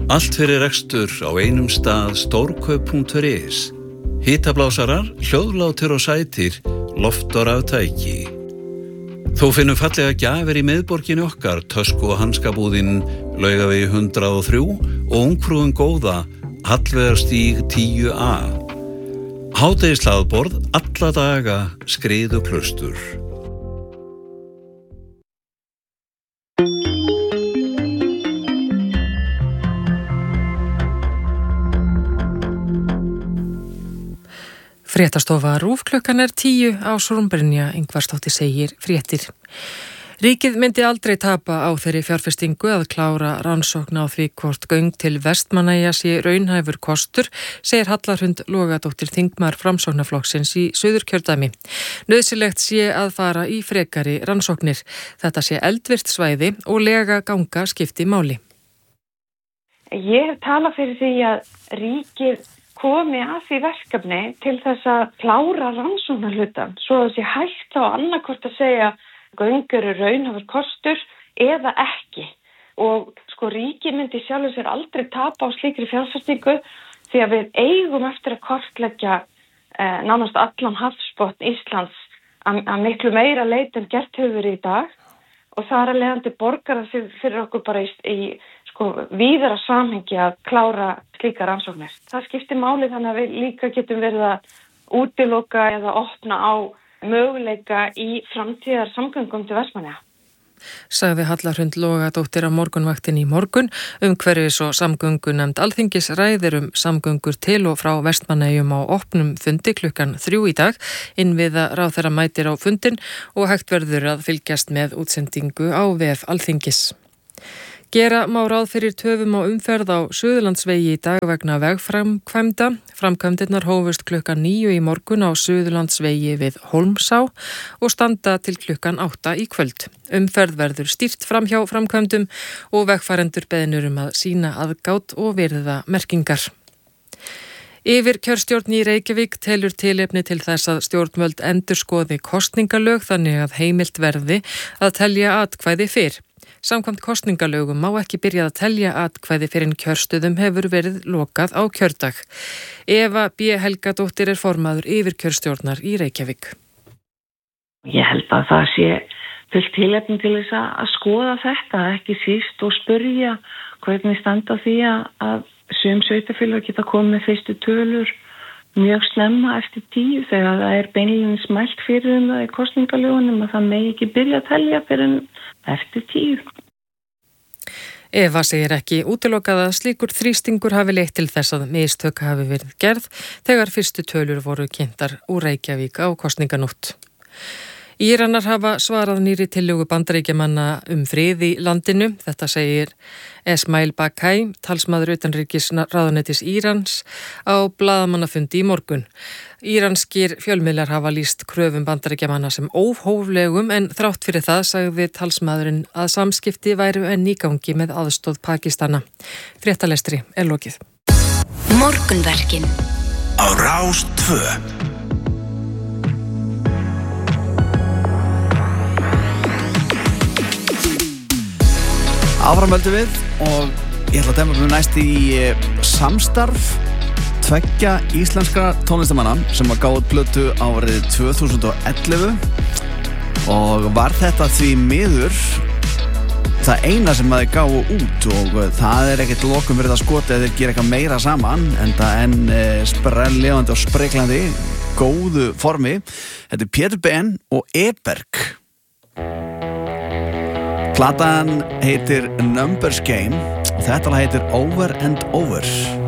Allt fyrir rekstur á einum stað stórkaup.is. Hitablásarar, hljóðlátir og sætir, loft og raftæki. Þú finnum fallega gjafir í miðborginni okkar, tösku- og hanskabúðin Laugavegi 103 og Ungfrúin góða, Hallveigarstíg 10A. Hádegishlaðborð alla daga, Skriðuklaustur. Fréttastofa RÚV klukkan 10 á Brynja Ingvarsdóttir segir fréttir. Ríkið myndi aldrei tapa á þeirri fjárfestingu að klára rannsókn á því hvort göng til Vestmannaeyja sé raunhæfur kostur, segir Halla Hrund Logadóttir þingmaður Framsóknarflokksins í Suðurkjördæmi. Nauðsynlegt sé að fara í frekari rannsóknir. Þetta sé eldvirkt svæði og lega ganga skipti máli. Ég hef talað fyrir því að ríkið komi að því verkefni til þess að klára rannsóknarhlutann, svo að sé hægt á annarkvort að segja göng eru raunhæfur kostur eða ekki. Og ríkið myndi sjálfur sér aldrei tapa á slíkri fjárfestingu því að við eigum eftir að kortleggja nánast allan hafsbotn Íslands að miklu meira leit en gert hefur verið í dag og það er að leiðandi borgara fyrir okkur bara í víðara samhengi að klára slíka rannsóknir. Það skiptir máli þannig að við líka getum verið að útiloka eða opna á möguleika í framtíðar samgöngum til Vestmannaeyja. Sagði Halla Hrund Logadóttir á morgunvaktinni í morgun. Umhverfis- og samgöngunefnd Alþingis ræðir samgöngur til og frá Vestmannaeyjum á opnum fundi klukkan 3 í dag. Innviðaráðherra mætir á fundin og hægt verður að fylgjast með útsendingu á vef Alþingis. Gera má ráð fyrir töfum á umferð á Suðurlandsvegi í dag vegna vegframkvæmda. Framkvæmdirnar hófust klukkan 9 í morgun á Suðurlandsvegi við Hólmsá og standa til klukkan 8 í kvöld. Umferð verður stýrt framhjá framkvæmdum og vegfarendur beðnir að sýna aðgát og virða merkingar. Yfirkjörstjórn í Reykjavík telur tilefni til þess að stjórnvöld endurskoði kosningalög þannig að heimilt verði að telja atkvæði fyrr. Samkvæmt kosningalögum má ekki byrjað að telja atkvæði fyrir en kjörstöðum hefur verið lokað á kjördag. Eva B. Helgadóttir er formaður yfirkjörstjórnar í Reykjavík. Ég held að það sé fullt tilefni til þess að skoða þetta, ekki síst og spyrja hvernig standa því að sum sveitarfélög geta komið með fyrstu tölur mjög snemma eftir 10 þegar það er beinlínis mælt fyrir það í kosningalögunum að það megi ekki byrja að telja fyrir en eftir 10. Eva segir ekki útilokað að slíkur þrýstingur hafi leitt til þess að mistök hafi verið gerð þegar fyrstu tölur voru kynntar úr Reykjavík á kosninganótt. Íranar hafa svarað nýrri tillögu Bandaríkjamanna frið í landinu. Þetta segir Esmail Bakai, talsmaður utanríkisráðuneytis Írans, á blaðamannafundi í morgun. Íranskir fjölmiðlar hafa lýst kröfum Bandaríkjamanna sem óhóflegum en þrátt fyrir það sagði talsmaðurinn að samskipti væru enn í gangi með aðstoð Pakistana. Fréttalestri er lokið. Morgunverkin á Rás 2. Áframöldu við og ég ætla að demma með næst í samstarf tveggja íslenskra tónlistamanna sem var gáð plötu árið 2011 og var þetta því miður það eina sem þeir gáðu út og það er ekkert lokum verið að skota eða þeir gera eitthvað meira saman en sprelllifandi og spreglandi góðu formi. Þetta er Pétur Ben og Eberg. Platan heitir Numbers Game og þetta heitir Over and Over.